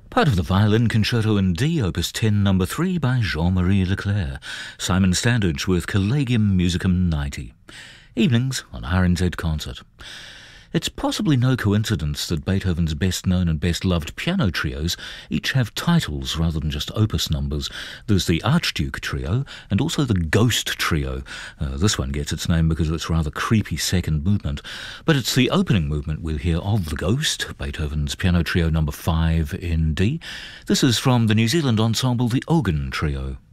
Part of the Violin Concerto in D, Opus 10, Number 3 by Jean-Marie Leclerc. Simon Standage with Collegium Musicum 90. Evenings on RNZ Concert. It's possibly no coincidence that Beethoven's best-known and best-loved piano trios each have titles rather than just opus numbers. There's the Archduke Trio and also the Ghost Trio. This one gets its name because of its rather creepy second movement. But it's the opening movement we'll hear of the Ghost, Beethoven's Piano Trio number 5 in D. This is from the New Zealand ensemble, the Ogun Trio.